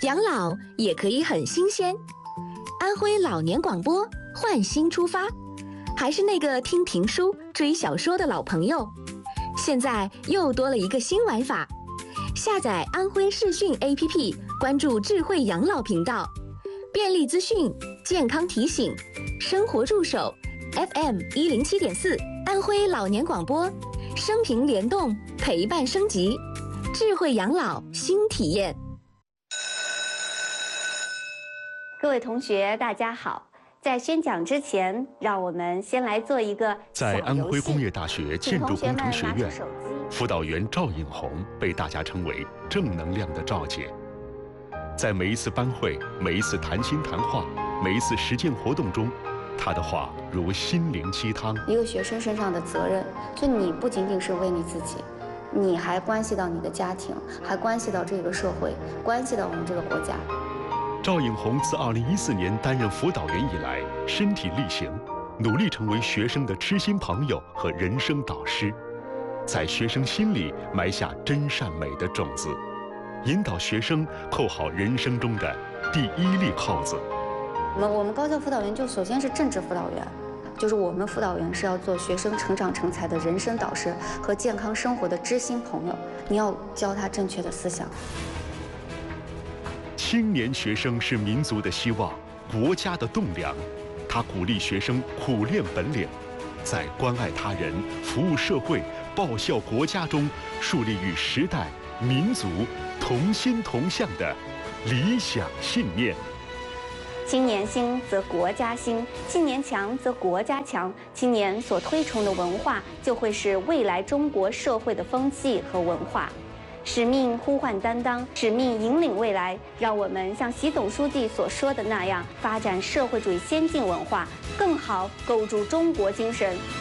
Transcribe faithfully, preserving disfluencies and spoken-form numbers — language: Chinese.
养老也可以很新鲜。安徽老年广播换新出发，还是那个听评书、追小说的老朋友，现在又多了一个新玩法。下载安徽视讯 A P P， 关注智慧养老频道，便利资讯、健康提醒、生活助手 F M 一零七点四，安徽老年广播，生平联动，陪伴升级，智慧养老新体验。 各位同学，大家好。在宣讲之前，让我们先来做一个在安徽工业大学建筑工程学院，辅导员赵颖红被大家称为正能量的赵姐。在每一次班会、每一次谈心谈话、每一次实践活动中，她的话如心灵鸡汤。 一个学生身上的责任，就你不仅仅是为你自己，你还关系到你的家庭，还关系到这个社会，关系到我们这个国家。 赵颖红自二零一四年担任辅导员以来，身体力行，努力成为学生的知心朋友和人生导师，在学生心里埋下真善美的种子，引导学生扣好人生中的第一粒扣子。 我们我们高校辅导员就首先是政治辅导员，就是我们辅导员是要做学生成长成才的人生导师和健康生活的知心朋友，你要教他正确的思想。 青年学生是民族的希望，国家的栋梁。他鼓励学生苦练本领，在关爱他人、服务社会、报效国家中，树立与时代、民族同心同向的理想信念。 青年兴则国家兴，青年强则国家强。青年所推崇的文化，就会是未来中国社会的风气和文化。使命呼唤担当，使命引领未来，让我们像习总书记所说的那样，发展社会主义先进文化，更好构筑中国精神，